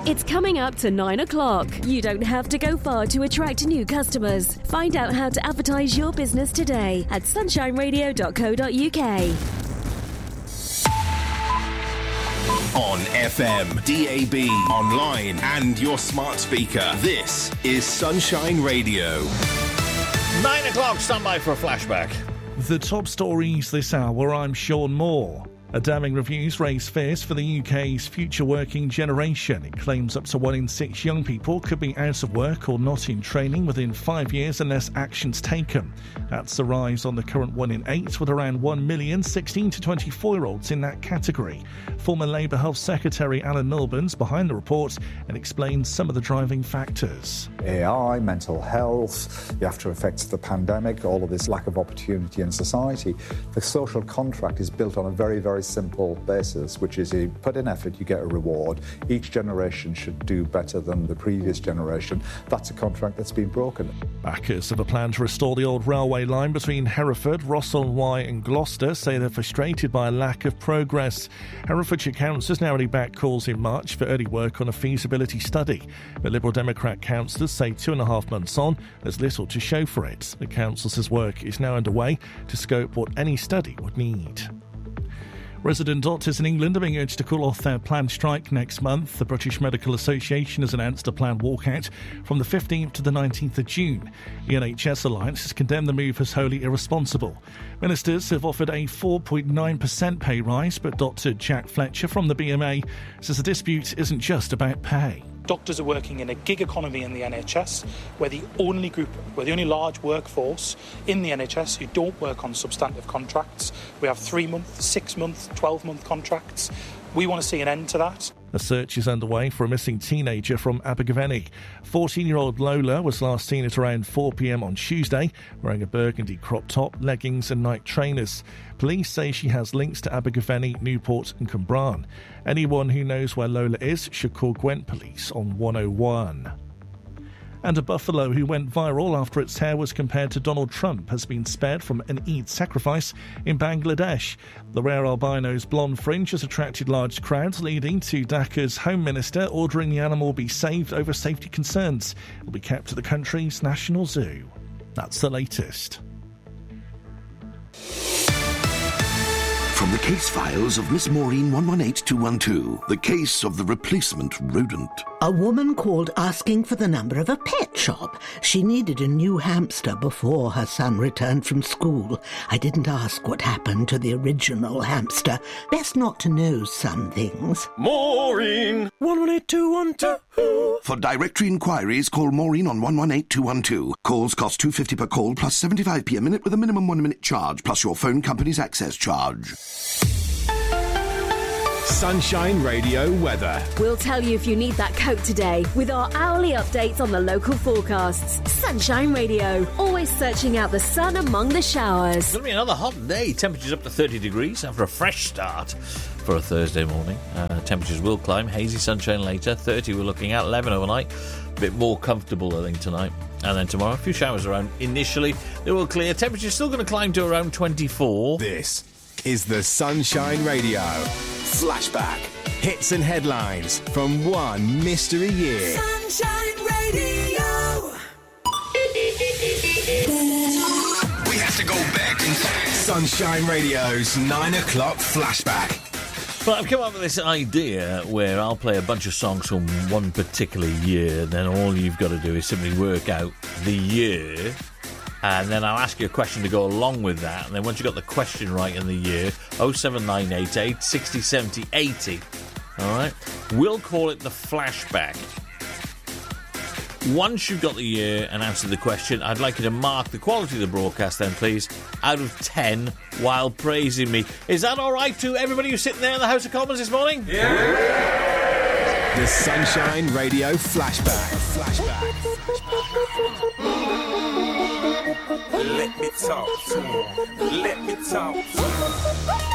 It's coming up to 9 o'clock. You don't have to go far to attract new customers. Find out how to advertise your business today at sunshineradio.co.uk. On FM, DAB, online and your smart speaker. This is Sunshine Radio. 9 o'clock, stand by for a flashback. The top stories this hour, I'm Sean Moore. A damning review's raised fears for the UK's future working generation. It claims up to 1 in 6 young people could be out of work or not in training within 5 years unless action's taken. That's a rise on the current 1 in 8, with around 1 million 16 to 24-year-olds in that category. Former Labour Health Secretary Alan Milburn's behind the report and explains some of the driving factors. AI, mental health, the after effects of the pandemic, all of this lack of opportunity in society. The social contract is built on a very, very simple basis, which is you put in effort, you get a reward. Each generation should do better than the previous generation. That's a contract that's been broken. Backers of a plan to restore the old railway line between Hereford, Ross-on-Wye and Gloucester say they're frustrated by a lack of progress. Herefordshire councillors narrowly backed calls in March for early work on a feasibility study, but Liberal Democrat councillors say 2.5 months on, there's little to show for it. The council says work is now underway to scope what any study would need. Resident doctors in England are being urged to call off their planned strike next month. The British Medical Association has announced a planned walkout from the 15th to the 19th of June. The NHS Alliance has condemned the move as wholly irresponsible. Ministers have offered a 4.9% pay rise, but Dr Jack Fletcher from the BMA says the dispute isn't just about pay. Doctors are working in a gig economy in the NHS. We're the only large workforce in the NHS who don't work on substantive contracts. We have 3-month, 6-month, 12-month contracts. We want to see an end to that. A search is underway for a missing teenager from Abergavenny. 14-year-old Lola was last seen at around 4 p.m. on Tuesday, wearing a burgundy crop top, leggings and night trainers. Police say she has links to Abergavenny, Newport and Cwmbran. Anyone who knows where Lola is should call Gwent Police on 101. And a buffalo who went viral after its hair was compared to Donald Trump has been spared from an Eid sacrifice in Bangladesh. The rare albino's blonde fringe has attracted large crowds, leading to Dhaka's Home Minister ordering the animal be saved over safety concerns. It will be kept at the country's National Zoo. That's the latest. From the case files of Miss Maureen 118212, the case of the replacement rodent. A woman called asking for the number of a pet shop. She needed a new hamster before her son returned from school. I didn't ask what happened to the original hamster. Best not to know some things. Maureen 118212. For directory inquiries, call Maureen on 118212. Calls cost $2.50 per call plus 75p a minute with a minimum 1 minute charge plus your phone company's access charge. Sunshine Radio weather. We'll tell you if you need that coat today with our hourly updates on the local forecasts. Sunshine Radio, always searching out the sun among the showers. It's going to be another hot day. Temperatures up to 30 degrees after a fresh start for a Thursday morning. Temperatures will climb. Hazy sunshine later. 30 we're looking at. 11 overnight. A bit more comfortable, I think, tonight. And then tomorrow, a few showers around. Initially, they will clear. Temperatures still going to climb to around 24. This is the Sunshine Radio Flashback. Hits and headlines from one mystery year. Sunshine Radio. We have to go back in time. Sunshine Radio's 9 o'clock flashback. Well, I've come up with this idea where I'll play a bunch of songs from one particular year, and then all you've got to do is simply work out the year, and then I'll ask you a question to go along with that, and then once you've got the question right in the year, 07988 60 70 80, all right? We'll call it the flashback. Once you've got the year and answered the question, I'd like you to mark the quality of the broadcast then, please, out of 10 while praising me. Is that all right to everybody who's sitting there in the House of Commons this morning? Yeah! The Sunshine Radio Flashback. Let me talk to him. Let me talk to him.